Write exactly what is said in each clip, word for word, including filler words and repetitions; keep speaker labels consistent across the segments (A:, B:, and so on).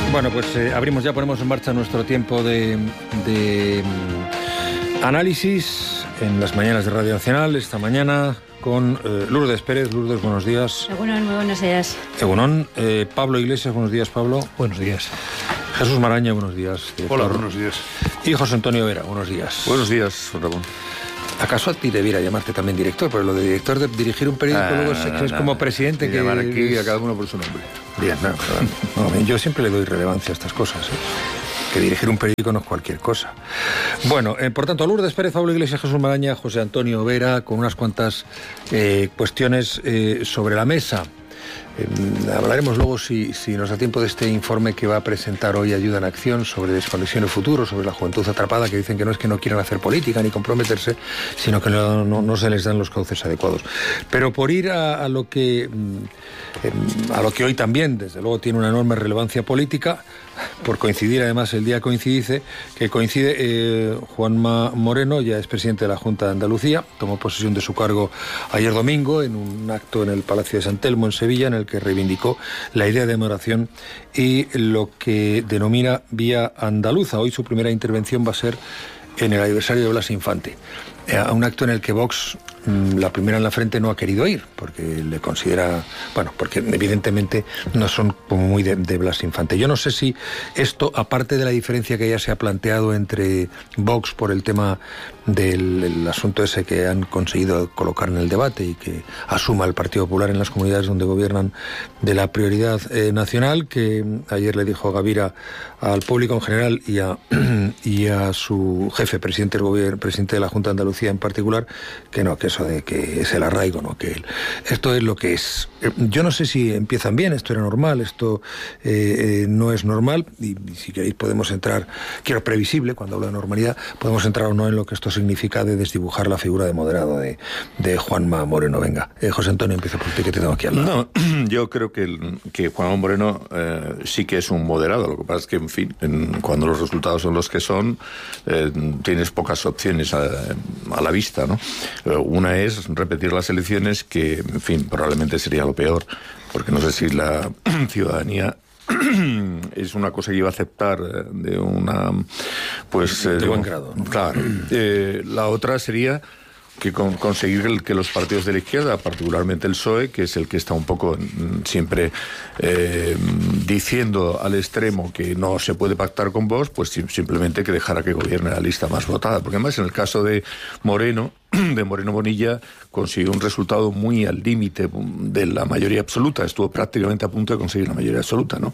A: Bueno, pues eh, abrimos ya, ponemos en marcha nuestro tiempo de, de um, análisis en las mañanas de Radio Nacional, esta mañana con eh, Lourdes Pérez. Lourdes, buenos días.
B: Egunon, muy buenos días.
A: Egunon. Eh, Pablo Iglesias, buenos días, Pablo.
C: Buenos días.
A: Jesús Maraña, buenos días.
D: Hola, buenos días.
A: Y José Antonio Vera, buenos días.
D: Buenos días, Ramón.
A: ¿Acaso a ti debiera llamarte también director? Pero lo de director de dirigir un periódico ah, luego es, no, es no, como presidente
D: no,
A: que...
D: llamar aquí a cada uno por su nombre.
A: Bien, no, no, no, yo siempre le doy relevancia a estas cosas, ¿eh? Que dirigir un periódico no es cualquier cosa. Bueno, eh, por tanto, Lourdes Pérez, Pablo Iglesias, Jesús Maraña, José Antonio Vera, con unas cuantas eh, cuestiones eh, sobre la mesa. Eh, hablaremos luego, si, si nos da tiempo, de este informe que va a presentar hoy Ayuda en Acción sobre desconexión y futuro, sobre la juventud atrapada, que dicen que no es que no quieran hacer política ni comprometerse, sino que no, no, no se les dan los cauces adecuados. Pero por ir a, a lo que eh, a lo que hoy también, desde luego, tiene una enorme relevancia política, por coincidir, además, el día coincidice, que coincide eh, Juanma Moreno, ya es presidente de la Junta de Andalucía, tomó posesión de su cargo ayer domingo en un acto en el Palacio de San Telmo, en Sevilla, en el que reivindicó la idea de moderación y lo que denomina Vía Andaluza. Hoy su primera intervención va a ser en el aniversario de Blas Infante, a un acto en el que Vox, la primera en la frente, no ha querido ir, porque le considera, bueno, porque evidentemente no son como muy de, de Blas Infante. Yo no sé si esto, aparte de la diferencia que ya se ha planteado entre Vox por el tema del el asunto ese que han conseguido colocar en el debate y que asuma el Partido Popular en las comunidades donde gobiernan, de la prioridad eh, nacional, que ayer le dijo Gavira al público en general y a, y a su jefe, presidente del gobierno, presidente de la Junta de Andalucía en particular, que no, que eso de que es el arraigo, no, que el, esto es lo que es. Yo no sé si empiezan bien, esto era normal, esto eh, eh, no es normal, y, y si queréis podemos entrar, quiero previsible, cuando hablo de normalidad, podemos entrar o no en lo que esto significa de desdibujar la figura de moderado de, de Juanma Moreno. Venga, eh, José Antonio, empieza por ti, que te tengo aquí al lado.
D: No, yo creo que, el, que Juanma Moreno eh, sí que es un moderado, lo que pasa es que, en fin, en, cuando los resultados son los que son, eh, tienes pocas opciones a, a la vista, ¿no? Eh, una es repetir las elecciones, que, en fin, probablemente sería lo peor, porque no sé si la ciudadanía es una cosa que iba a aceptar de una, pues,
A: de,
D: eh,
A: de buen grado, ¿no?
D: Claro. Eh, la otra sería que con, conseguir el, que los partidos de la izquierda, particularmente el P S O E, que es el que está un poco mm, siempre eh, diciendo al extremo que no se puede pactar con Vox, pues simplemente que dejara que gobierne la lista más votada. Porque además, en el caso de Moreno, de Moreno Bonilla, consiguió un resultado muy al límite de la mayoría absoluta. Estuvo prácticamente a punto de conseguir la mayoría absoluta, ¿no?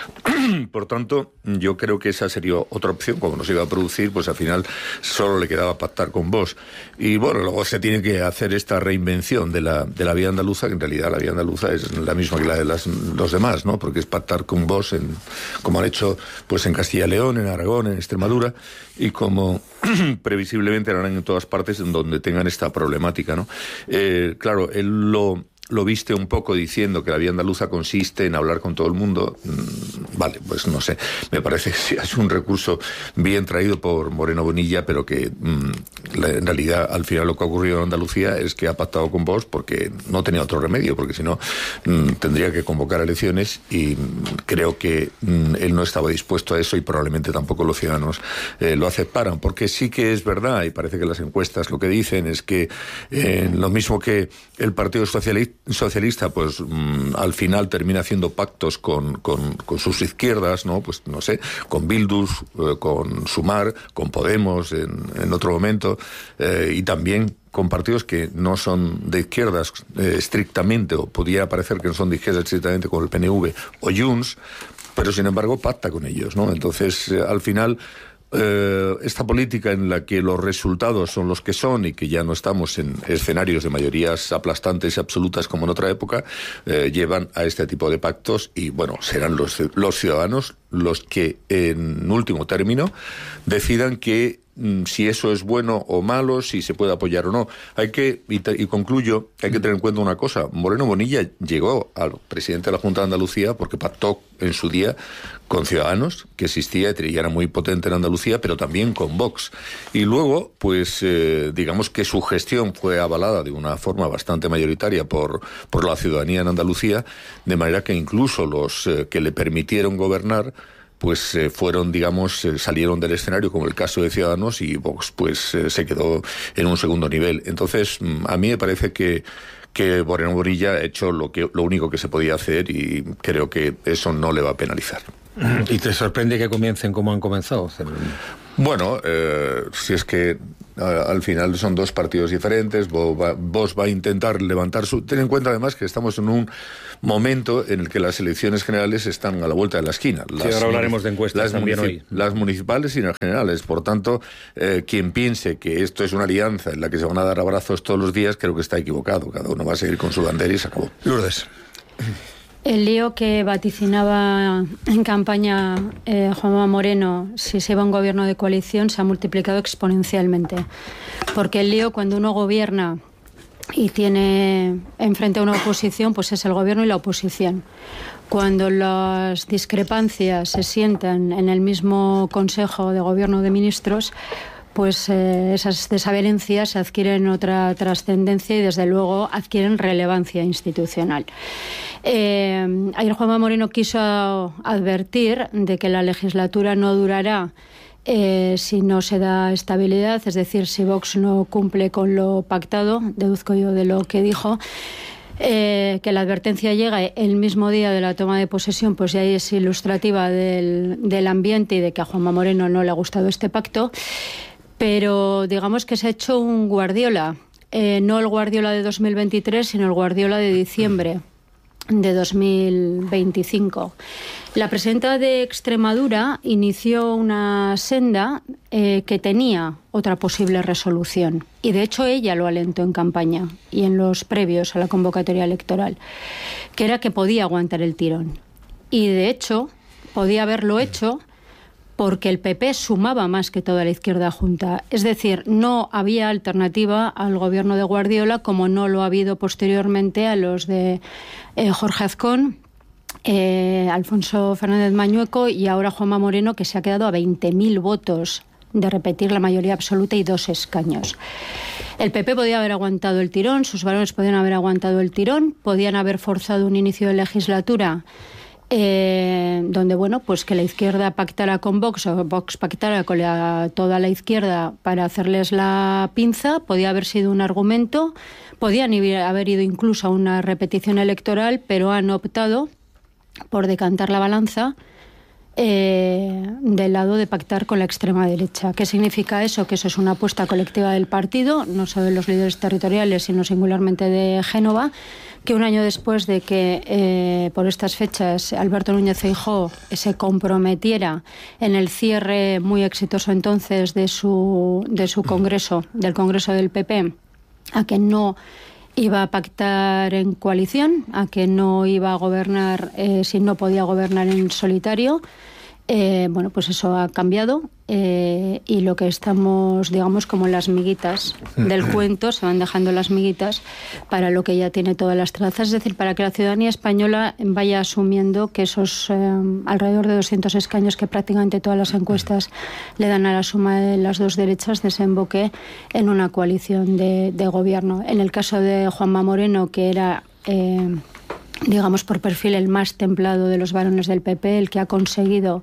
D: Por tanto, yo creo que esa sería otra opción. Como no se iba a producir, pues al final solo le quedaba pactar con Vox. Y bueno, luego se tiene que hacer esta reinvención de la, de la vía andaluza, que en realidad la vía andaluza es la misma que la de las, los demás, ¿no? Porque es pactar con Vox, en, como han hecho pues en Castilla y León, en Aragón, en Extremadura, y como previsiblemente harán en todas partes en donde tengan esta problemática, ¿no? Eh, claro, él lo, lo viste un poco diciendo que la vía andaluza consiste en hablar con todo el mundo. Mm, vale, pues no sé, me parece que sí, es un recurso bien traído por Moreno Bonilla, pero que mm, la, en realidad al final lo que ha ocurrido en Andalucía es que ha pactado con Vox porque no tenía otro remedio, porque si no mm, tendría que convocar elecciones, y mm, creo que mm, él no estaba dispuesto a eso, y probablemente tampoco los ciudadanos eh, lo aceptaran, porque sí que es verdad, y parece que las encuestas lo que dicen es que eh, lo mismo que el Partido Socialista socialista pues mmm, al final termina haciendo pactos con, con, con sus izquierdas, ¿no? Pues no sé, con Bildu, eh, con Sumar, con Podemos en, en otro momento, eh, y también con partidos que no son de izquierdas eh, estrictamente, o podría parecer que no son de izquierdas estrictamente, como el P N V o Junts, pero sin embargo pacta con ellos, ¿no? Entonces, eh, al final, Eh, esta política en la que los resultados son los que son y que ya no estamos en escenarios de mayorías aplastantes y absolutas como en otra época, eh, llevan a este tipo de pactos, y bueno, serán los, los ciudadanos los que en último término decidan que si eso es bueno o malo, si se puede apoyar o no. Hay que, y, te, y concluyo, hay que tener en cuenta una cosa. Moreno Bonilla llegó al presidente de la Junta de Andalucía porque pactó en su día con Ciudadanos, que existía y era muy potente en Andalucía, pero también con Vox. Y luego, pues, eh, digamos que su gestión fue avalada de una forma bastante mayoritaria por, por la ciudadanía en Andalucía, de manera que incluso los eh, que le permitieron gobernar pues eh, fueron, digamos, eh, salieron del escenario, como el caso de Ciudadanos, y Vox pues eh, se quedó en un segundo nivel. Entonces, a mí me parece que que Moreno Bonilla ha hecho lo que lo único que se podía hacer, y creo que eso no le va a penalizar.
A: ¿Y te sorprende que comiencen como han comenzado?
D: Bueno, eh, si es que a, al final son dos partidos diferentes, Vox va, Vox va a intentar levantar su... Ten en cuenta además que estamos en un momento en el que las elecciones generales están a la vuelta de la esquina. Las,
A: sí, ahora hablaremos de encuestas también hoy.
D: Las municipales y las generales. Por tanto, eh, quien piense que esto es una alianza en la que se van a dar abrazos todos los días, creo que está equivocado. Cada uno va a seguir con su bandera y se acabó.
A: Lourdes.
B: El lío que vaticinaba en campaña eh, Juanma Moreno, si se iba a un gobierno de coalición, se ha multiplicado exponencialmente. Porque el lío, cuando uno gobierna y tiene enfrente a una oposición, pues es el gobierno y la oposición. Cuando las discrepancias se sientan en el mismo Consejo de Gobierno de Ministros, pues eh, esas desavenencias adquieren otra trascendencia y desde luego adquieren relevancia institucional. Eh, ayer Juanma Moreno quiso advertir de que la legislatura no durará eh, si no se da estabilidad, es decir, si Vox no cumple con lo pactado, deduzco yo de lo que dijo. Eh, que la advertencia llega el mismo día de la toma de posesión, pues ya es ilustrativa del, del ambiente y de que a Juanma Moreno no le ha gustado este pacto. Pero digamos que se ha hecho un Guardiola, eh, no el Guardiola de dos mil veintitrés, sino el Guardiola de diciembre de dos mil veinticinco. La presidenta de Extremadura inició una senda eh, que tenía otra posible resolución, y de hecho ella lo alentó en campaña y en los previos a la convocatoria electoral, que era que podía aguantar el tirón, y de hecho podía haberlo hecho porque el P P sumaba más que toda la izquierda junta. Es decir, no había alternativa al gobierno de Guardiola, como no lo ha habido posteriormente a los de eh, Jorge Azcón, eh, Alfonso Fernández Mañueco y ahora Juanma Moreno, que se ha quedado a veinte mil votos de repetir la mayoría absoluta y dos escaños. El P P podía haber aguantado el tirón, sus varones podían haber aguantado el tirón, podían haber forzado un inicio de legislatura Eh, donde, bueno, pues que la izquierda pactara con Vox o Vox pactara con la, toda la izquierda para hacerles la pinza. Podía haber sido un argumento, podían haber ido incluso a una repetición electoral, pero han optado por decantar la balanza eh, del lado de pactar con la extrema derecha. ¿Qué significa eso? Que eso es una apuesta colectiva del partido, no solo de los líderes territoriales, sino singularmente de Génova, que un año después de que eh, por estas fechas Alberto Núñez Feijóo se comprometiera en el cierre muy exitoso entonces de su, de su congreso, del Congreso del P P, a que no iba a pactar en coalición, a que no iba a gobernar eh, si no podía gobernar en solitario. Eh, bueno, pues eso ha cambiado eh, y lo que estamos, digamos, como las miguitas del cuento, se van dejando las miguitas para lo que ya tiene todas las trazas, es decir, para que la ciudadanía española vaya asumiendo que esos eh, alrededor de doscientos escaños que prácticamente todas las encuestas le dan a la suma de las dos derechas desemboque en una coalición de, de gobierno. En el caso de Juanma Moreno, que era Eh, digamos por perfil el más templado de los varones del P P, el que ha conseguido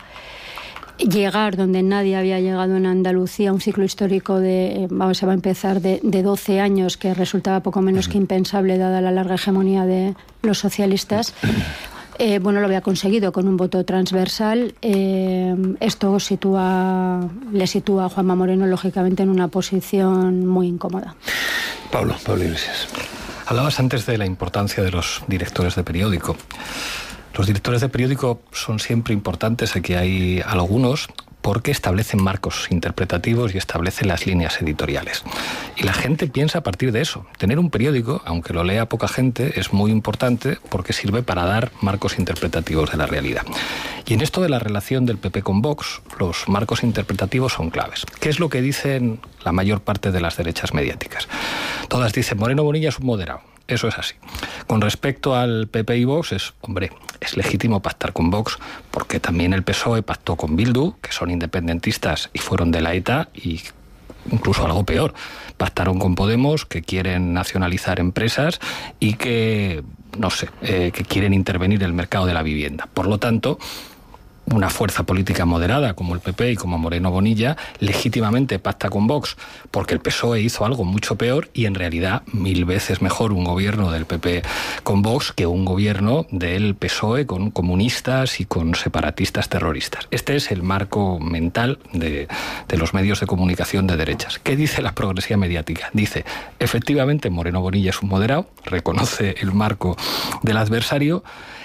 B: llegar donde nadie había llegado en Andalucía, un ciclo histórico de, vamos, va a empezar de, de doce años, que resultaba poco menos que impensable dada la larga hegemonía de los socialistas. Eh, bueno, lo había conseguido con un voto transversal. Eh, esto sitúa, le sitúa a Juanma Moreno lógicamente en una posición muy incómoda.
A: Pablo, Pablo Iglesias.
C: Hablabas antes de la importancia de los directores de periódico. Los directores de periódico son siempre importantes, aquí hay algunos, porque establecen marcos interpretativos y establecen las líneas editoriales. Y la gente piensa a partir de eso. Tener un periódico, aunque lo lea poca gente, es muy importante porque sirve para dar marcos interpretativos de la realidad. Y en esto de la relación del P P con Vox, los marcos interpretativos son claves. ¿Qué es lo que dicen la mayor parte de las derechas mediáticas? Todas dicen, Moreno Bonilla es un moderado. Eso es así. Con respecto al P P y Vox, es, hombre, es legítimo pactar con Vox, porque también el P S O E pactó con Bildu, que son independentistas y fueron de la ETA, y incluso algo peor, pactaron con Podemos, que quieren nacionalizar empresas y que, no sé, eh, que quieren intervenir en el mercado de la vivienda. Por lo tanto, una fuerza política moderada como el P P y como Moreno Bonilla legítimamente pacta con Vox porque el P S O E hizo algo mucho peor y en realidad mil veces mejor un gobierno del P P con Vox que un gobierno del P S O E con comunistas y con separatistas terroristas. Este es el marco mental de, de los medios de comunicación de derechas. ¿Qué dice la progresía mediática? Dice, efectivamente Moreno Bonilla es un moderado, reconoce el marco del adversario,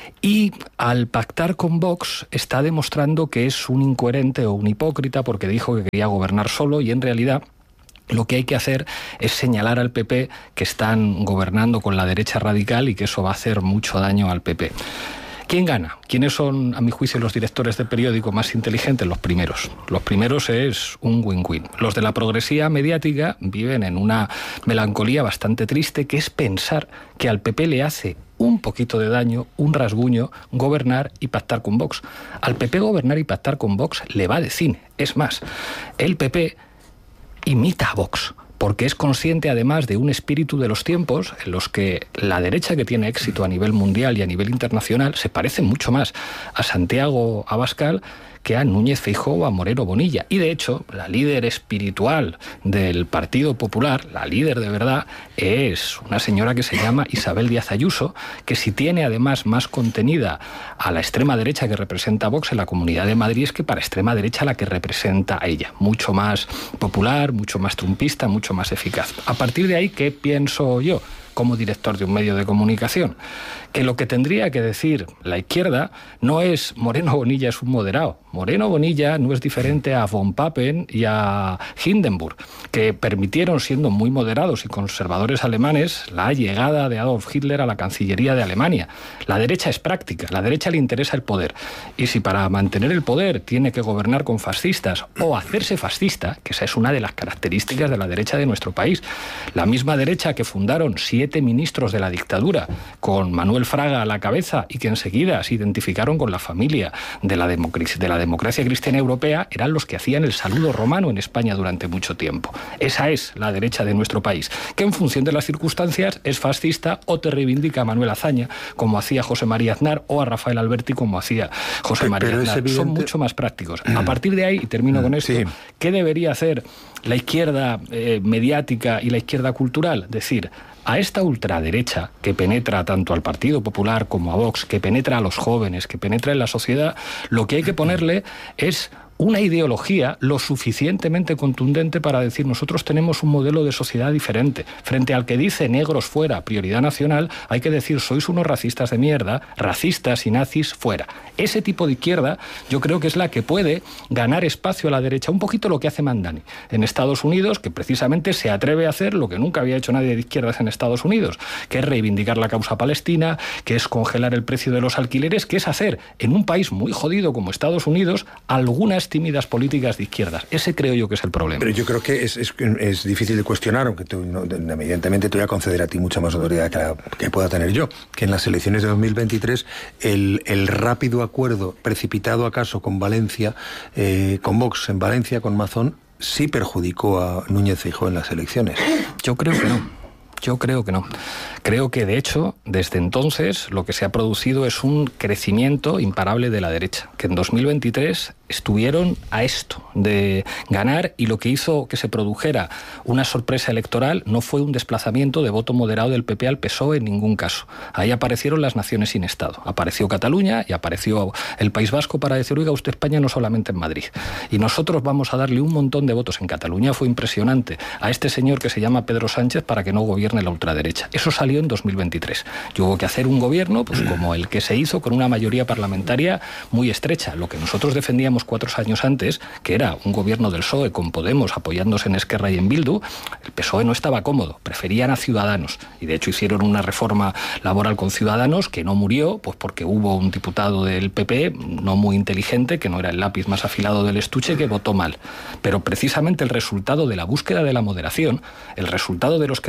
C: y al pactar con Vox está demostrando que es un incoherente o un hipócrita porque dijo que quería gobernar solo y en realidad lo que hay que hacer es señalar al P P que están gobernando con la derecha radical y que eso va a hacer mucho daño al P P. ¿Quién gana? ¿Quiénes son, a mi juicio, los directores de periódico más inteligentes? Los primeros. Los primeros es un win-win. Los de la progresía mediática viven en una melancolía bastante triste, que es pensar que al P P le hace un poquito de daño, un rasguño, gobernar y pactar con Vox. Al P P gobernar y pactar con Vox le va de cine. Es más, el P P imita a Vox, porque es consciente además de un espíritu de los tiempos en los que la derecha que tiene éxito a nivel mundial y a nivel internacional se parece mucho más a Santiago Abascal que a Núñez Feijóo o a Moreno Bonilla. Y de hecho, la líder espiritual del Partido Popular, la líder de verdad, es una señora que se llama Isabel Díaz Ayuso, que si tiene además más contenida a la extrema derecha que representa a Vox en la Comunidad de Madrid, es que para extrema derecha la que representa a ella. Mucho más popular, mucho más trumpista, mucho más eficaz. A partir de ahí, ¿qué pienso yo como director de un medio de comunicación? Que lo que tendría que decir la izquierda no es Moreno Bonilla es un moderado. Moreno Bonilla no es diferente a von Papen y a Hindenburg, que permitieron, siendo muy moderados y conservadores alemanes, la llegada de Adolf Hitler a la Cancillería de Alemania. La derecha es práctica, la derecha le interesa el poder. Y si para mantener el poder tiene que gobernar con fascistas o hacerse fascista, que esa es una de las características de la derecha de nuestro país, la misma derecha que fundaron siete ministros de la dictadura con Manuel Fraga a la cabeza y que enseguida se identificaron con la familia de la, democ- de la democracia cristiana europea, eran los que hacían el saludo romano en España durante mucho tiempo. Esa es la derecha de nuestro país, que en función de las circunstancias es fascista o te reivindica a Manuel Azaña, como hacía José María Aznar, o a Rafael Alberti, como hacía José pero, María pero Aznar. Evidente... Son mucho más prácticos. A partir de ahí, y termino con esto, sí. ¿Qué debería hacer la izquierda eh, mediática y la izquierda cultural? Decir, a esta ultraderecha que penetra tanto al Partido Popular como a Vox, que penetra a los jóvenes, que penetra en la sociedad, lo que hay que ponerle es una ideología lo suficientemente contundente para decir nosotros tenemos un modelo de sociedad diferente. Frente al que dice negros fuera, prioridad nacional, hay que decir sois unos racistas de mierda, racistas y nazis fuera. Ese tipo de izquierda yo creo que es la que puede ganar espacio a la derecha, un poquito lo que hace Mandani en Estados Unidos, que precisamente se atreve a hacer lo que nunca había hecho nadie de izquierdas en Estados Unidos, que es reivindicar la causa palestina, que es congelar el precio de los alquileres, que es hacer en un país muy jodido como Estados Unidos algunas tímidas políticas de izquierdas. Ese creo yo que es el problema.
A: Pero yo creo que es, es, es difícil de cuestionar, aunque tú, no, evidentemente te voy a conceder a ti mucha más autoridad que, la, que pueda tener yo, que en las elecciones de dos mil veintitrés el, el rápido acuerdo, precipitado acaso con Valencia, eh, con Vox en Valencia, con Mazón, sí perjudicó a Núñez Feijóo en las elecciones.
C: Yo creo que no. Yo creo que no. Creo que, de hecho, desde entonces lo que se ha producido es un crecimiento imparable de la derecha, que en dos mil veintitrés estuvieron a esto de ganar, y lo que hizo que se produjera una sorpresa electoral no fue un desplazamiento de voto moderado del P P al P S O E en ningún caso. Ahí aparecieron las naciones sin Estado. Apareció Cataluña y apareció el País Vasco para decir, oiga, usted España no solamente en Madrid. Y nosotros vamos a darle un montón de votos. En Cataluña fue impresionante a este señor que se llama Pedro Sánchez para que no gobierne la ultraderecha. Eso salió en dos mil veintitrés. Y hubo que hacer un gobierno pues como el que se hizo, con una mayoría parlamentaria muy estrecha. Lo que nosotros defendíamos cuatro años antes, que era un gobierno del P S O E con Podemos apoyándose en Esquerra y en Bildu, el P S O E no estaba cómodo, preferían a Ciudadanos, y de hecho hicieron una reforma laboral con Ciudadanos que no murió, pues porque hubo un diputado del P P no muy inteligente, que no era el lápiz más afilado del estuche, que votó mal. Pero precisamente el resultado de la búsqueda de la moderación, el resultado de los que decían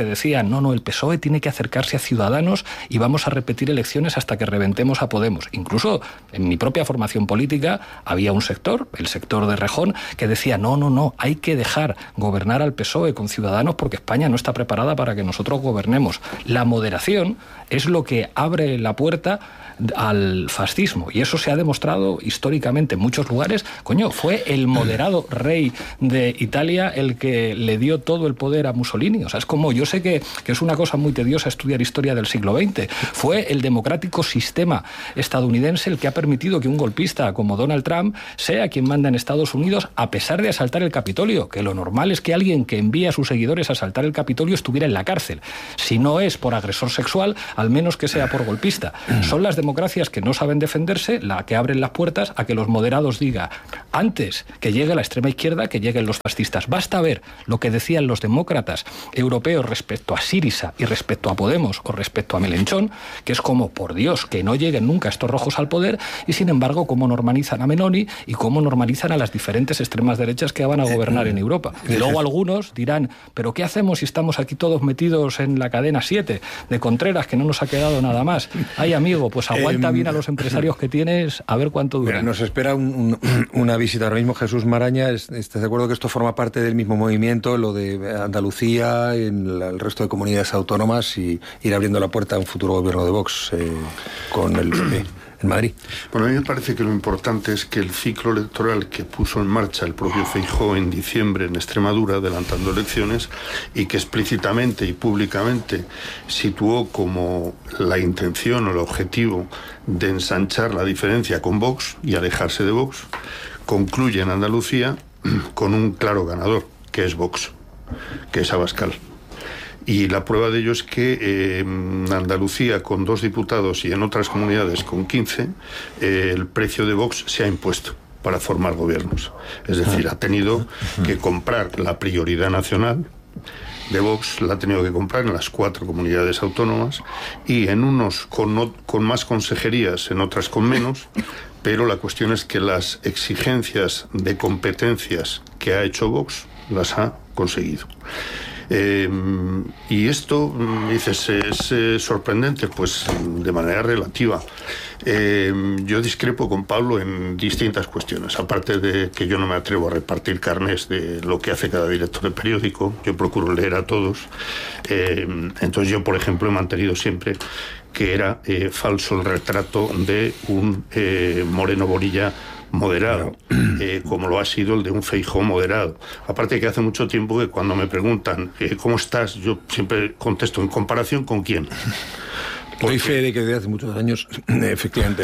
C: decían, no, no, el P S O E tiene que acercarse a Ciudadanos y vamos a repetir elecciones hasta que reventemos a Podemos. Incluso en mi propia formación política había un sector, el sector de Rejón, que decía, no, no, no, hay que dejar gobernar al P S O E con Ciudadanos porque España no está preparada para que nosotros gobernemos. La moderación es lo que abre la puerta al fascismo, y eso se ha demostrado históricamente en muchos lugares. Coño, fue el moderado rey de Italia el que le dio todo el poder a Mussolini. O sea, es como, yo sé que, que es una cosa muy tediosa estudiar historia del siglo veinte, fue el democrático sistema estadounidense el que ha permitido que un golpista como Donald Trump sea quien manda en Estados Unidos, a pesar de asaltar el Capitolio, que lo normal es que alguien que envía a sus seguidores a asaltar el Capitolio estuviera en la cárcel. Si no es por agresor sexual, al menos que sea por golpista. Son las democracias que no saben defenderse la que abren las puertas a que los moderados digan, antes que llegue la extrema izquierda, que lleguen los fascistas. Basta ver lo que decían los demócratas europeos respecto a Syriza y respecto a Podemos o respecto a Melenchón, que es como, por Dios, que no lleguen nunca estos rojos al poder, y sin embargo cómo normalizan a Meloni y cómo normalizan a las diferentes extremas derechas que van a gobernar en Europa. Y luego algunos dirán, pero ¿qué hacemos si estamos aquí todos metidos en la cadena siete de Contreras, que no nos ha quedado nada más? Ay, amigo, pues aguanta bien a los empresarios que tienes, a ver cuánto dura.
A: Nos espera un, un, una visita ahora mismo. Jesús Maraña, ¿estás de acuerdo que esto forma parte del mismo movimiento, lo de Andalucía, en la, el resto de comunidades autónomas, y ir abriendo la puerta a un futuro gobierno de Vox eh, con el P P en Madrid?
E: Bueno, a mí me parece que lo importante es que el ciclo electoral que puso en marcha el propio Feijóo en diciembre en Extremadura, adelantando elecciones, y que explícitamente y públicamente situó como la intención o el objetivo de ensanchar la diferencia con Vox y alejarse de Vox, concluye en Andalucía con un claro ganador, que es Vox, que es Abascal. Y la prueba de ello es que eh, en Andalucía, con dos diputados, y en otras comunidades con quince, eh, el precio de Vox se ha impuesto para formar gobiernos. Es decir, ha tenido que comprar la prioridad nacional de Vox, la ha tenido que comprar en las cuatro comunidades autónomas, y en unos con, no, con más consejerías, en otras con menos, pero la cuestión es que las exigencias de competencias que ha hecho Vox las ha conseguido. Eh, y esto, dices, es eh, sorprendente, pues de manera relativa. Eh, yo discrepo con Pablo en distintas cuestiones. Aparte de que yo no me atrevo a repartir carnés de lo que hace cada director de periódico, yo procuro leer a todos. Eh, entonces yo, por ejemplo, he mantenido siempre que era eh, falso el retrato de un eh, Moreno Bonilla moderado, eh, como lo ha sido el de un Feijóo moderado. Aparte que hace mucho tiempo que cuando me preguntan eh, ¿cómo estás?, yo siempre contesto, ¿en comparación con quién?
A: Doy fe de que desde hace muchos años, efectivamente,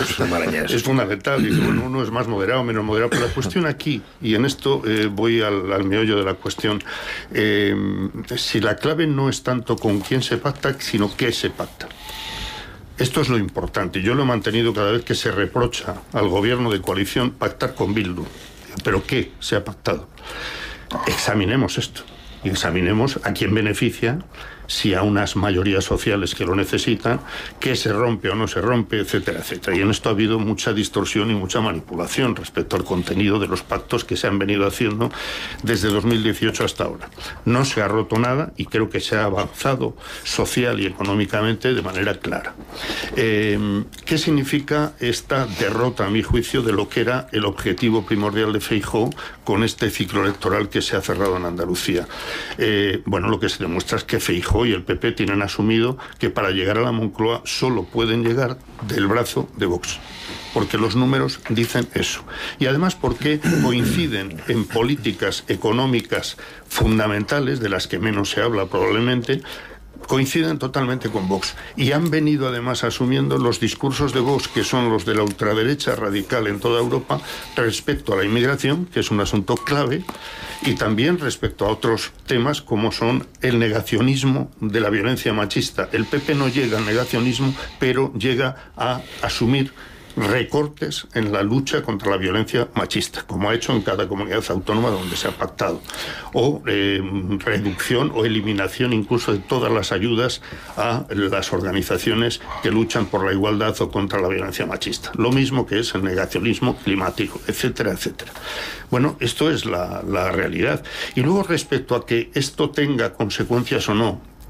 E: es fundamental. Dice, bueno, uno es más moderado, menos moderado. Pero la cuestión aquí, y en esto eh, voy al, al meollo de la cuestión, eh, si la clave no es tanto con quién se pacta, sino qué se pacta. Esto es lo importante. Yo lo he mantenido cada vez que se reprocha al gobierno de coalición pactar con Bildu. ¿Pero qué se ha pactado? Examinemos esto. Y examinemos a quién beneficia, si a unas mayorías sociales que lo necesitan, qué se rompe o no se rompe, etcétera, etcétera. Y en esto ha habido mucha distorsión y mucha manipulación respecto al contenido de los pactos que se han venido haciendo desde dos mil dieciocho hasta ahora. No se ha roto nada y creo que se ha avanzado social y económicamente de manera clara. Eh, ¿Qué significa esta derrota, a mi juicio, de lo que era el objetivo primordial de Feijóo con este ciclo electoral que se ha cerrado en Andalucía? Eh, bueno, lo que se demuestra es que Feijóo y el P P tienen asumido que para llegar a la Moncloa solo pueden llegar del brazo de Vox, porque los números dicen eso. Y además porque coinciden en políticas económicas fundamentales, de las que menos se habla probablemente, coinciden totalmente con Vox. Y han venido además asumiendo los discursos de Vox, que son los de la ultraderecha radical en toda Europa, respecto a la inmigración, que es un asunto clave, y también respecto a otros temas como son el negacionismo de la violencia machista. El P P no llega al negacionismo, pero llega a asumir recortes en la lucha contra la violencia machista, como ha hecho en cada comunidad autónoma donde se ha pactado, o eh, reducción o eliminación incluso de todas las ayudas a las organizaciones que luchan por la igualdad o contra la violencia machista. Lo mismo que es el negacionismo climático, etcétera, etcétera. Bueno, esto es la, la realidad. Y luego, respecto a que esto tenga consecuencias o no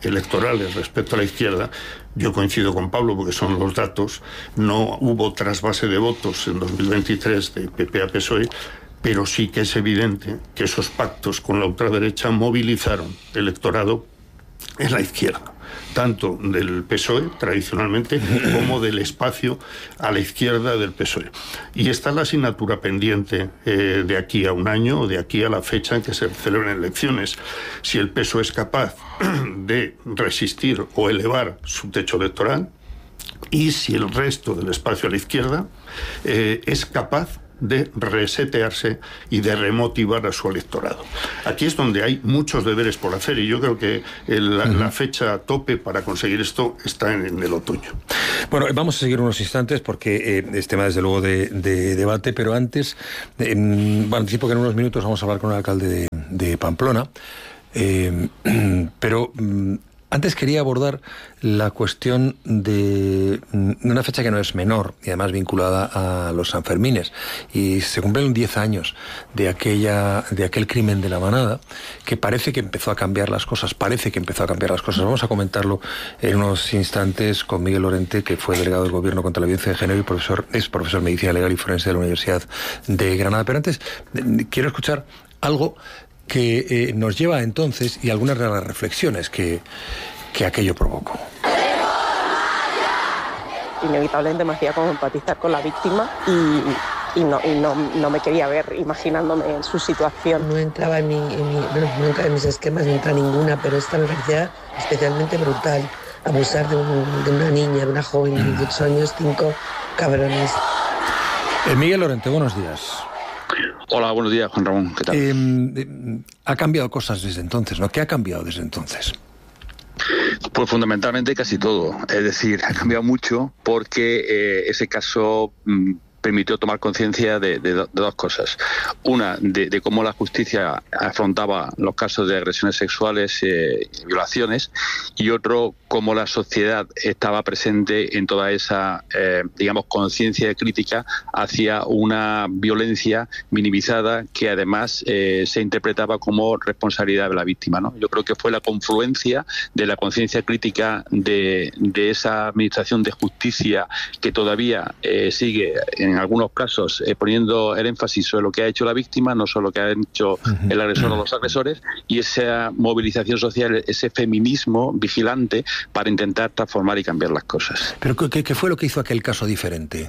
E: electorales respecto a la izquierda, yo coincido con Pablo porque son los datos, no hubo trasvase de votos en dos mil veintitrés de P P a P S O E, pero sí que es evidente que esos pactos con la ultraderecha movilizaron electorado en la izquierda, tanto del P S O E tradicionalmente como del espacio a la izquierda del P S O E. Y está la asignatura pendiente eh, de aquí a un año o de aquí a la fecha en que se celebren elecciones. Si el P S O E es capaz de resistir o elevar su techo electoral y si el resto del espacio a la izquierda eh, es capaz de resetearse y de remotivar a su electorado. Aquí es donde hay muchos deberes por hacer y yo creo que el, la, uh-huh. la fecha tope para conseguir esto está en, en el otoño.
A: Bueno, vamos a seguir unos instantes porque eh, es tema desde luego de, de debate, pero antes, eh, bueno, anticipo que en unos minutos vamos a hablar con el alcalde de, de Pamplona, eh, pero... Antes quería abordar la cuestión de una fecha que no es menor y además vinculada a los Sanfermines. Y se cumplen diez años de aquella, de aquel crimen de la Manada, que parece que empezó a cambiar las cosas, parece que empezó a cambiar las cosas. Vamos a comentarlo en unos instantes con Miguel Lorente, que fue delegado del Gobierno contra la Violencia de Género y profesor, es profesor de Medicina Legal y Forense de la Universidad de Granada. Pero antes quiero escuchar algo que eh, nos lleva entonces y algunas de las reflexiones que, que aquello provocó.
F: Inevitablemente me hacía como empatizar con la víctima y, y, no, y no, no me quería ver imaginándome en su situación.
G: No entraba en, mi, en, mi, bueno, no entraba en mis esquemas, no entra ninguna, pero esta me parecía especialmente brutal. Abusar de, un, de una niña, de una joven de dieciocho años, cinco cabrones.
A: Eh, Miguel Lorente, buenos días.
H: Hola, buenos días, Juan Ramón. ¿Qué tal?
A: Eh, eh, ha cambiado cosas desde entonces, ¿no? ¿Qué ha cambiado desde entonces?
H: Pues fundamentalmente casi todo. Es decir, ha cambiado mucho porque eh, ese caso mmm, permitió tomar conciencia de, de, de dos cosas. Una, de, de cómo la justicia afrontaba los casos de agresiones sexuales eh, y violaciones, y otro, cómo la sociedad estaba presente en toda esa, eh, digamos, conciencia crítica hacia una violencia minimizada que además eh, se interpretaba como responsabilidad de la víctima, ¿no? Yo creo que fue la confluencia de la conciencia crítica de, de esa administración de justicia que todavía eh, sigue en algunos casos eh, poniendo el énfasis sobre lo que ha hecho la víctima, no solo lo que ha hecho el agresor o los agresores, y esa movilización social, ese feminismo vigilante para intentar transformar y cambiar las cosas.
A: ¿Pero qué, qué fue lo que hizo aquel caso diferente?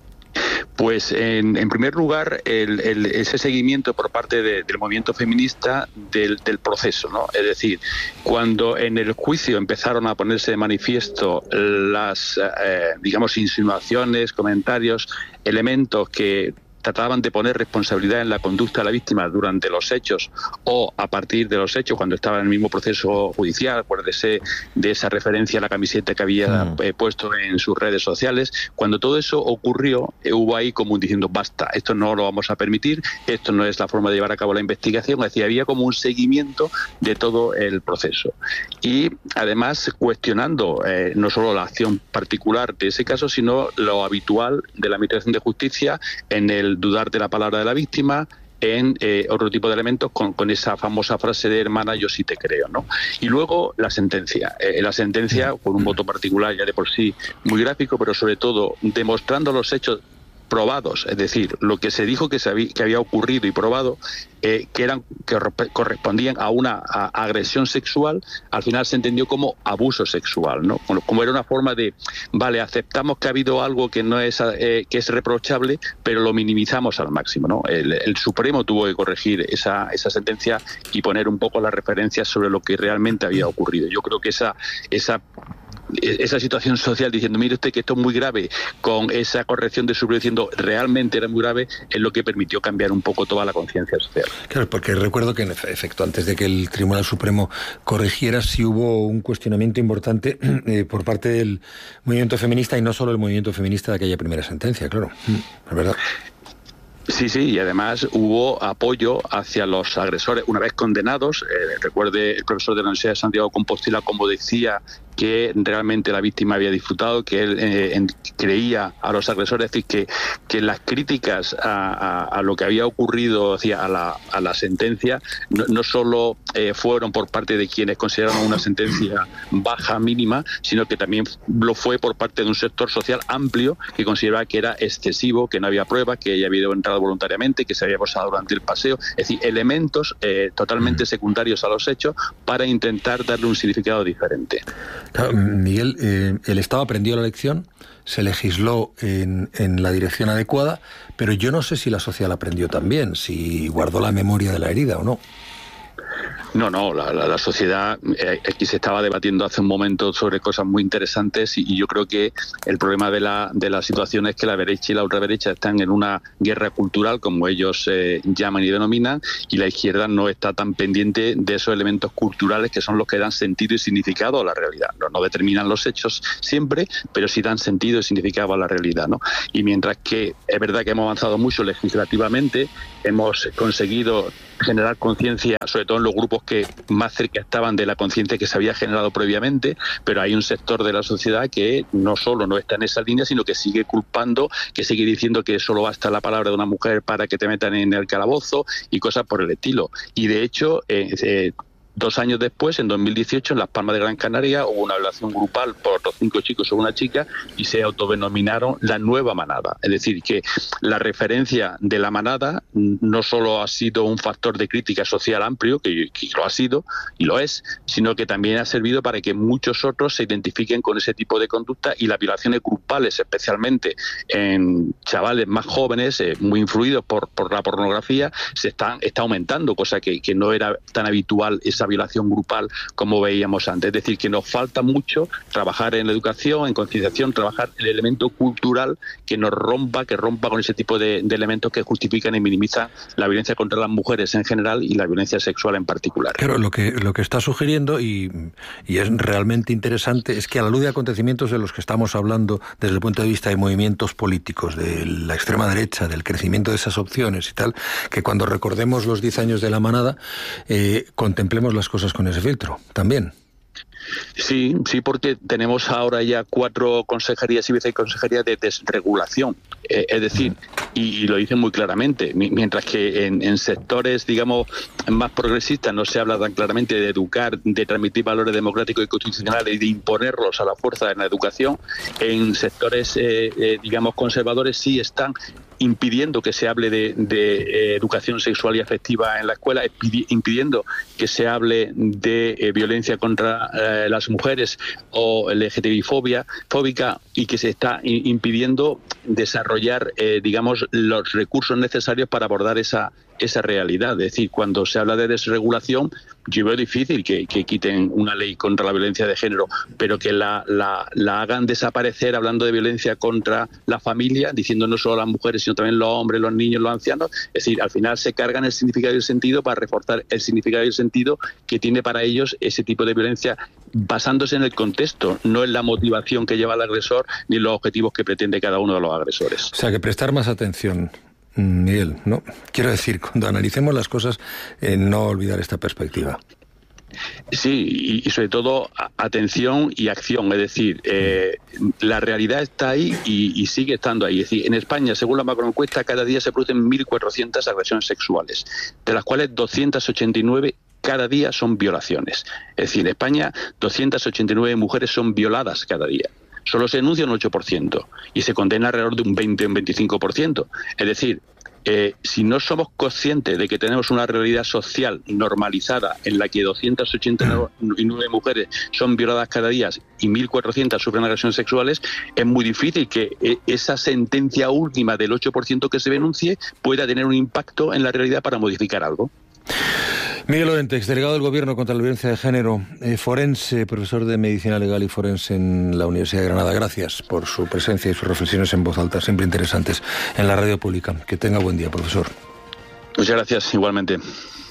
H: Pues en, en primer lugar el, el, ese seguimiento por parte de, del movimiento feminista del, del proceso, ¿no? Es decir, cuando en el juicio empezaron a ponerse de manifiesto las eh, digamos insinuaciones, comentarios, elementos que trataban de poner responsabilidad en la conducta de la víctima durante los hechos o a partir de los hechos cuando estaba en el mismo proceso judicial, acuérdese de esa referencia a la camiseta que había mm. eh, puesto en sus redes sociales. Cuando todo eso ocurrió, eh, hubo ahí como diciendo basta, esto no lo vamos a permitir, esto no es la forma de llevar a cabo la investigación. Es decir, había como un seguimiento de todo el proceso y además cuestionando eh, no solo la acción particular de ese caso, sino lo habitual de la administración de justicia en el dudar de la palabra de la víctima, en eh, otro tipo de elementos con, con esa famosa frase de hermana, yo sí te creo, ¿no? Y luego la sentencia. Eh, la sentencia, con un voto particular ya de por sí muy gráfico, pero sobre todo demostrando los hechos probados, es decir, lo que se dijo que, se había, que había ocurrido y probado, eh, que eran que correspondían a una a agresión sexual, al final se entendió como abuso sexual, ¿no? Como, como era una forma de, vale, aceptamos que ha habido algo que no es eh, que es reprochable, pero lo minimizamos al máximo, ¿no? El, el Supremo tuvo que corregir esa esa sentencia y poner un poco las referencias sobre lo que realmente había ocurrido. Yo creo que esa esa esa situación social diciendo, mire usted que esto es muy grave, con esa corrección de Supremo diciendo realmente era muy grave, es lo que permitió cambiar un poco toda la conciencia social.
A: Claro, porque recuerdo que en efecto, antes de que el Tribunal Supremo corrigiera, sí hubo un cuestionamiento importante eh, por parte del movimiento feminista, y no solo el movimiento feminista de aquella primera sentencia, claro, es verdad.
H: Sí, sí, y además hubo apoyo hacia los agresores una vez condenados. Eh, recuerde el profesor de la Universidad de Santiago de Compostela como decía que realmente la víctima había disfrutado, que él eh, en, creía a los agresores, es decir, que, que las críticas a, a, a lo que había ocurrido, decir, a, la, a la sentencia no, no solo eh, fueron por parte de quienes consideraron una sentencia baja, mínima, sino que también lo fue por parte de un sector social amplio que consideraba que era excesivo, que no había pruebas, que ella había entrado voluntariamente, que se había posado durante el paseo, es decir, elementos eh, totalmente secundarios a los hechos para intentar darle un significado diferente.
A: Claro, Miguel, eh, el Estado aprendió la lección, se legisló en, en la dirección adecuada, pero yo no sé si la sociedad la aprendió también, si guardó la memoria de la herida o no.
H: No, no, la, la, la sociedad, eh, aquí se estaba debatiendo hace un momento sobre cosas muy interesantes y, y yo creo que el problema de la, de la situación es que la derecha y la ultraderecha están en una guerra cultural, como ellos eh, llaman y denominan, y la izquierda no está tan pendiente de esos elementos culturales que son los que dan sentido y significado a la realidad. No, no determinan los hechos siempre, pero sí dan sentido y significado a la realidad, ¿no? Y mientras que es verdad que hemos avanzado mucho legislativamente, hemos conseguido generar conciencia, sobre todo en los grupos que más cerca estaban de la conciencia que se había generado previamente, pero hay un sector de la sociedad que no solo no está en esa línea, sino que sigue culpando, que sigue diciendo que solo basta la palabra de una mujer para que te metan en el calabozo y cosas por el estilo. Y de hecho, eh, eh, dos años después, en dos mil dieciocho, en Las Palmas de Gran Canaria, hubo una violación grupal por otros cinco chicos o una chica y se autodenominaron la nueva manada. Es decir, que la referencia de la manada no solo ha sido un factor de crítica social amplio, que, que lo ha sido y lo es, sino que también ha servido para que muchos otros se identifiquen con ese tipo de conducta, y las violaciones grupales, especialmente en chavales más jóvenes, eh, muy influidos por, por la pornografía, se están, está aumentando, cosa que, que no era tan habitual esa violación grupal como veíamos antes. Es decir, que nos falta mucho trabajar en la educación, en concienciación, trabajar el elemento cultural que nos rompa, que rompa con ese tipo de, de elementos que justifican y minimizan la violencia contra las mujeres en general y la violencia sexual en particular.
A: Claro, lo que, lo que está sugiriendo, y, y es realmente interesante, es que a la luz de acontecimientos de los que estamos hablando desde el punto de vista de movimientos políticos, de la extrema derecha, del crecimiento de esas opciones y tal, que cuando recordemos los diez años de la manada, eh, contemplemos las cosas con ese filtro también.
H: Sí, sí, porque tenemos ahora ya cuatro consejerías y viceconsejerías de desregulación. Eh, es decir, y, y lo dicen muy claramente, mientras que en, en sectores, digamos, más progresistas no se habla tan claramente de educar, de transmitir valores democráticos y constitucionales y de imponerlos a la fuerza en la educación, en sectores, eh, eh, digamos, conservadores sí están impidiendo que se hable de, de eh, educación sexual y afectiva en la escuela, impidiendo que se hable de eh, violencia contra eh, las mujeres o L G T B I fobia, fóbica, y que se está impidiendo desarrollar, eh, digamos, los recursos necesarios para abordar esa esa realidad. Es decir, cuando se habla de desregulación, yo veo difícil que, que quiten una ley contra la violencia de género, pero que la, la, la hagan desaparecer hablando de violencia contra la familia, diciendo no solo las mujeres, sino también los hombres, los niños, los ancianos. Es decir, al final se cargan el significado y el sentido para reforzar el significado y el sentido que tiene para ellos ese tipo de violencia, basándose en el contexto, no en la motivación que lleva el agresor ni en los objetivos que pretende cada uno de los agresores.
A: O sea, que prestar más atención, Miguel, ¿no? Quiero decir, cuando analicemos las cosas, eh, no olvidar esta perspectiva.
H: Sí, y, y sobre todo atención y acción, es decir, eh, la realidad está ahí y, y sigue estando ahí. Es decir, en España, según la macroencuesta, cada día se producen mil cuatrocientas agresiones sexuales, de las cuales doscientas ochenta y nueve cada día son violaciones. Es decir, en España, doscientas ochenta y nueve mujeres son violadas cada día. Solo se denuncia un ocho por ciento y se condena alrededor de un veinte o un veinticinco por ciento. Es decir, eh, si no somos conscientes de que tenemos una realidad social normalizada en la que doscientas ochenta y nueve mujeres son violadas cada día y mil cuatrocientas sufren agresiones sexuales, es muy difícil que esa sentencia última del ocho por ciento que se denuncie pueda tener un impacto en la realidad para modificar algo.
A: Miguel Lorente, exdelegado del Gobierno contra la Violencia de Género, eh, forense, profesor de Medicina Legal y Forense en la Universidad de Granada. Gracias por su presencia y sus reflexiones en voz alta, siempre interesantes, en la radio pública. Que tenga buen día, profesor.
H: Muchas gracias, igualmente.